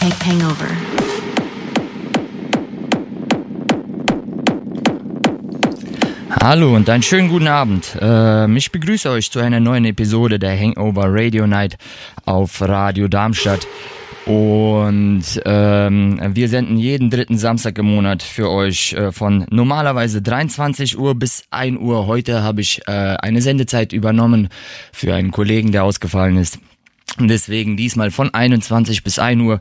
Hangover. Hallo und einen schönen guten Abend. Ich begrüße euch zu einer neuen Episode der Hangover Radio Night auf Radio Darmstadt. Und wir senden jeden dritten Samstag im Monat für euch von normalerweise 23 Uhr bis 1 Uhr. Heute habe ich eine Sendezeit übernommen für einen Kollegen, der ausgefallen ist. Und deswegen diesmal von 21 bis 1 Uhr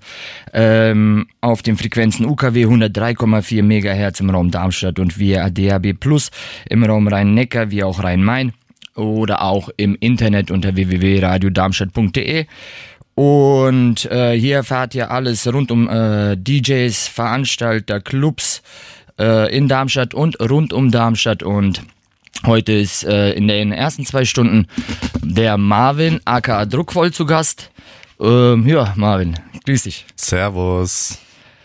auf den Frequenzen UKW 103,4 MHz im Raum Darmstadt und via DAB Plus im Raum Rhein-Neckar wie auch Rhein-Main oder auch im Internet unter www.radiodarmstadt.de. Und hier erfahrt ihr alles rund um DJs, Veranstalter, Clubs in Darmstadt und rund um Darmstadt. Und heute ist in den ersten 2 Stunden der Marvin aka Druckvoll zu Gast. Ja, Marvin, grüß dich. Servus.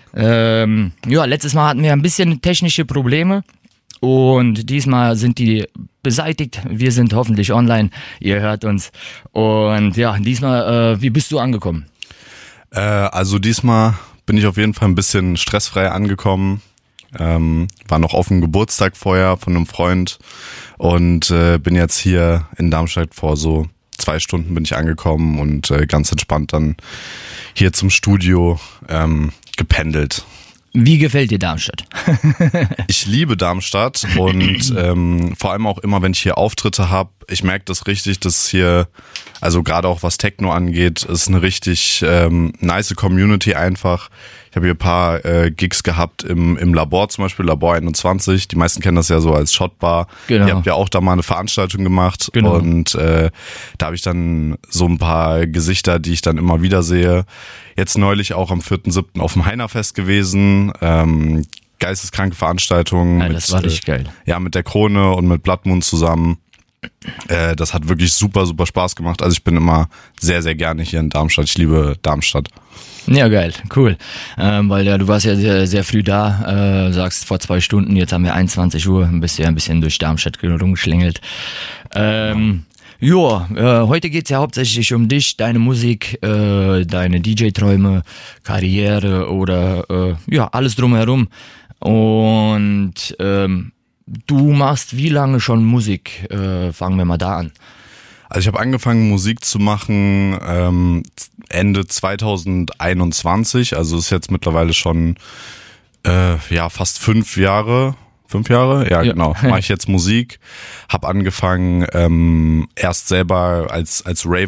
Letztes Mal hatten wir ein bisschen technische Probleme und diesmal sind die beseitigt. Wir sind hoffentlich online, ihr hört uns. Und ja, diesmal, wie bist du angekommen? Also diesmal bin ich auf jeden Fall ein bisschen stressfrei angekommen. War noch auf dem Geburtstag vorher von einem Freund und bin jetzt hier in Darmstadt vor so 2 Stunden bin ich angekommen und ganz entspannt dann hier zum Studio gependelt. Wie gefällt dir Darmstadt? Ich liebe Darmstadt und vor allem auch immer, wenn ich hier Auftritte habe, ich merke das richtig, dass hier, also gerade auch was Techno angeht, ist eine richtig nice Community einfach. Ich habe hier ein paar Gigs gehabt im Labor, zum Beispiel Labor 21. Die meisten kennen das ja so als Shotbar. Genau. Ihr habt ja auch da mal eine Veranstaltung gemacht. Genau. Und da habe ich dann so ein paar Gesichter, die ich dann immer wieder sehe. Jetzt neulich auch am 4.7. auf dem Heinerfest gewesen. Geisteskranke Veranstaltung. Ja, das war richtig geil. Ja, mit der Krone und mit Blood Moon zusammen. Das hat wirklich super, super Spaß gemacht. Also ich bin immer sehr, sehr gerne hier in Darmstadt. Ich liebe Darmstadt. Ja, geil, cool. Weil ja, du warst ja sehr, sehr früh da, sagst vor 2 Stunden, jetzt haben wir 21 Uhr, bist ja ein bisschen durch Darmstadt rumgeschlängelt. Heute geht's ja hauptsächlich um dich, deine Musik, deine DJ-Träume, Karriere oder alles drumherum. Und du machst wie lange schon Musik? Fangen wir mal da an. Also ich habe angefangen Musik zu machen Ende 2021, also ist jetzt mittlerweile schon fast 5 Jahre. 5 Jahre? Ja, genau. Mache ich jetzt Musik. Hab angefangen erst selber als Raver